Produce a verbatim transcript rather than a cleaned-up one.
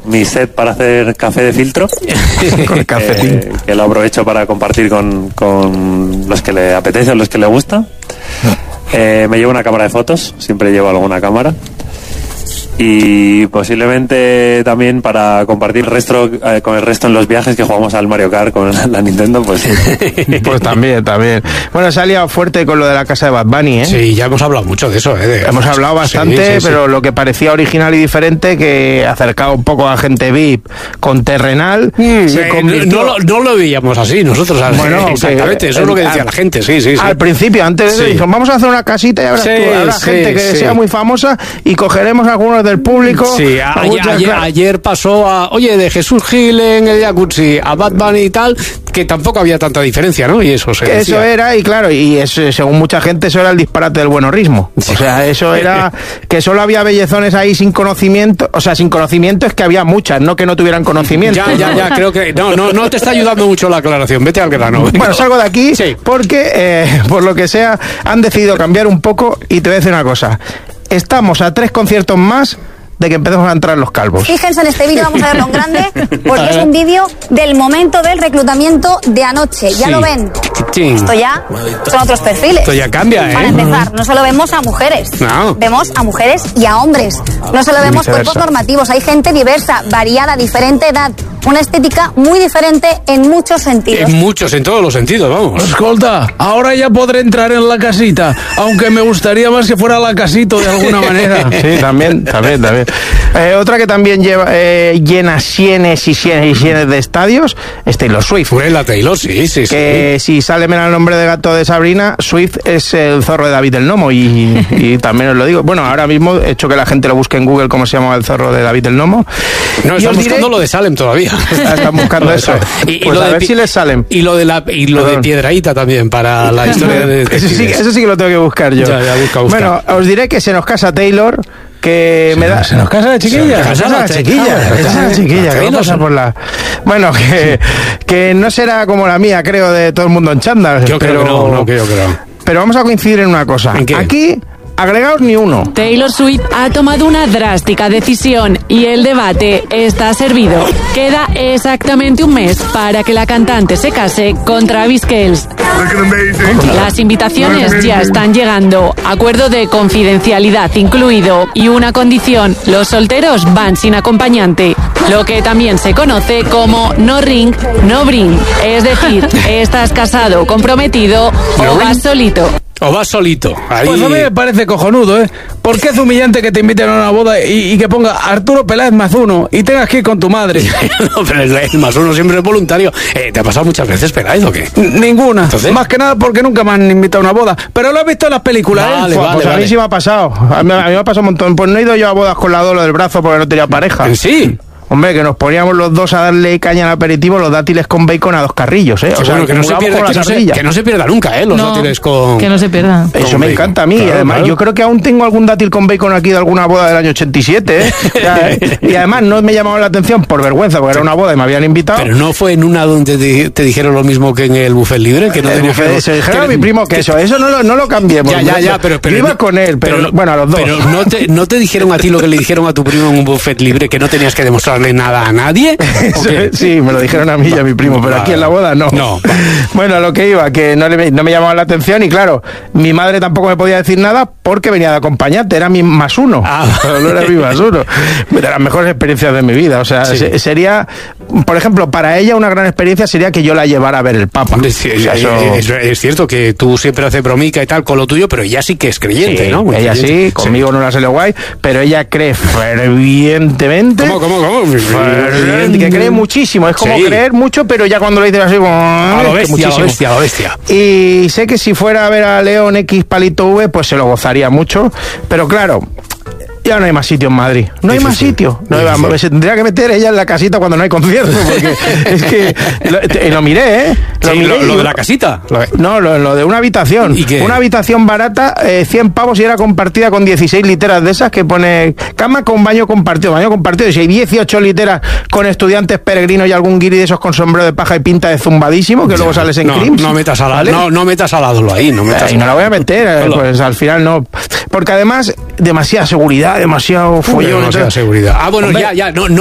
mi set para hacer café de filtro. Con el cafetín. Eh, que lo aprovecho para compartir con, con los que le apetece o los que le gusta. Eh, me llevo una cámara de fotos, siempre llevo alguna cámara. Y posiblemente también para compartir el resto, eh, con el resto en los viajes que jugamos al Mario Kart con la, la Nintendo, pues... Pues también, también. Bueno, se ha liado fuerte con lo de la casa de Bad Bunny, ¿eh? Sí, ya hemos hablado mucho de eso, ¿eh? De, hemos hablado bastante, sí, sí, pero sí. Lo que parecía original y diferente, que acercaba un poco a gente V I P con terrenal... Mm, se convirtió... no, no, no lo veíamos así nosotros. Bueno, exactamente, que, eso es lo que decía al, la gente, sí, sí, sí. Al principio, antes de sí. dijo, vamos a hacer una casita y habrá, sí, tú, habrá sí, gente que sí. sea muy famosa y cogeremos algunos de del público. Sí, a, a, ayer, ayer pasó a, oye, de Jesús Gil en el jacuzzi a Bad Bunny y tal, que tampoco había tanta diferencia, ¿no? Y eso se que decía. Eso era, y claro, y eso, según mucha gente, eso era el disparate del buenorrismo. O sea, eso era que solo había bellezones ahí sin conocimiento, o sea, sin conocimiento es que había muchas, no que no tuvieran conocimiento. Ya, ya, ya, creo que no, no, no te está ayudando mucho la aclaración, vete al grano. Bueno, salgo de aquí sí. porque, eh, por lo que sea, han decidido cambiar un poco y te voy a decir una cosa. Estamos a tres conciertos más de que empecemos a entrar los calvos. Fíjense en este vídeo, vamos a verlo en grande, porque es un vídeo del momento del reclutamiento de anoche. Ya sí. lo ven. Sí. Esto ya son otros perfiles. Esto ya cambia, ¿eh? Para empezar, no solo vemos a mujeres, no. vemos a mujeres y a hombres. No solo vemos cuerpos normativos, hay gente diversa, variada, diferente edad. Una estética muy diferente en muchos sentidos. En muchos, en todos los sentidos, vamos. Escolta, ahora ya podré entrar en la casita, aunque me gustaría más que fuera la casito de alguna manera. Sí, también, también, también. Eh, otra que también lleva, eh, llena sienes y sienes y sienes de estadios es Taylor Swift. Fue la Taylor, sí, sí, sí. Que si sale menos el nombre de gato de Sabrina, Swift es el zorro de David el Nomo y, y también os lo digo. Bueno, ahora mismo he hecho que la gente lo busque en Google cómo se llama el zorro de David el Nomo. No, están buscando diré... lo de Salem todavía. Están buscando eso. Y, y pues lo a de, ver si les salen. Y lo de la y lo Perdón. de Piedrahíta también para la historia de, de eso, sí, eso sí que lo tengo que buscar yo. Ya, ya, busca, busca. Bueno, os diré que se nos casa Taylor, que se me da... ¿Se nos casa la chiquilla? Se nos casa la chiquilla. Se nos casa la chiquilla. Que pasa por la... Bueno, que, que no será como la mía, creo, de todo el mundo en chándal. Yo pero, creo que no, no, que yo creo. Pero vamos a coincidir en una cosa. ¿En qué? Aquí... agregaos ni uno. Taylor Swift ha tomado una drástica decisión y el debate está servido. Queda exactamente un mes para que la cantante se case con Travis Kelce. Las invitaciones ya están llegando, acuerdo de confidencialidad incluido y una condición: los solteros van sin acompañante, lo que también se conoce como no ring, no bring. Es decir, estás casado, comprometido o vas solito. O vas solito. Ahí... Pues a mí me parece cojonudo, ¿eh? ¿Por qué es humillante que te inviten a una boda y, y que ponga Arturo Peláez más uno y tengas que ir con tu madre? No, pero el más uno siempre es voluntario. Eh, ¿Te ha pasado muchas veces Peláez o qué? Ninguna. ¿Entonces? Más que nada porque nunca me han invitado a una boda. Pero lo he visto en las películas, vale, ¿eh? Vale, pues vale. a mí sí me ha pasado. A mí, a mí me ha pasado un montón. Pues no he ido yo a bodas con la dolo del brazo porque no tenía pareja. ¿Sí? Hombre, que nos poníamos los dos a darle caña al aperitivo, los dátiles con bacon a dos carrillos, ¿eh? O sea, bueno, que, no se pierda, que, no se, que no se pierda nunca, ¿eh? Los no, dátiles con... que no se pierda. Eso con me bacon. encanta a mí. Claro, además, claro. yo creo que aún tengo algún dátil con bacon aquí de alguna boda del año ochenta y siete, ¿eh? Ya, y además no me llamaba la atención por vergüenza, porque era una boda y me habían invitado. Pero no fue en una donde te, te dijeron lo mismo que en el buffet libre, que no tenías que... Se dijeron a mi primo que eso, eso no lo, no lo cambiemos. Ya, ya, ya, pero... pero yo iba no, con él, pero, pero bueno, a los dos. Pero no te, no te dijeron a ti lo que le dijeron a tu primo en un buffet libre, que no tenías que demostrarle nada a nadie. Sí, me lo dijeron a mí y a mi primo, pero aquí en la boda no. No. Bueno, a lo que iba, que no, le, no me llamaba la atención y claro, mi madre tampoco me podía decir nada porque venía de acompañante, era mi más uno. Ah. No era mi más uno. De las mejores experiencias de mi vida. O sea, sí. se, sería, por ejemplo, para ella una gran experiencia sería que yo la llevara a ver el Papa. Sí, o sea, es, eso... es, es cierto que tú siempre haces bromica y tal con lo tuyo, pero ella sí que es creyente, sí, ¿no? Muy ella creyente. sí, conmigo sí. No la salió guay, pero ella cree fervientemente. ¿Cómo, cómo, cómo? Ferviente, que cree muchísimo. Es como sí. creer mucho, pero ya cuando lo dices así, como... A lo bestia, a lo bestia, a lo bestia. Y sé que si fuera a ver a León X Palito V, pues se lo gozaría mucho, pero claro... Ya no hay más sitio en Madrid. No hay más sitio. No, sí, se tendría que meter ella en la casita cuando no hay concierto. Porque es que lo, te, lo miré, ¿eh? Lo, sí, miré lo, lo de la casita. No, lo, lo de una habitación. ¿Y qué? Una habitación barata, eh, cien pavos y era compartida con dieciséis literas de esas que pone cama con baño compartido. Baño compartido. Y si hay dieciocho literas con estudiantes peregrinos y algún guiri de esos con sombrero de paja y pinta de zumbadísimo, que ya, luego sales en no, Crims. No metas al ¿vale? no, no metas al lado ahí. No metas Ay, no la voy a meter. Eh, pues al final no. Porque además, demasiada seguridad, demasiado follón. Demasiada seguridad. Ah, bueno, Hombre, ya, ya. No, no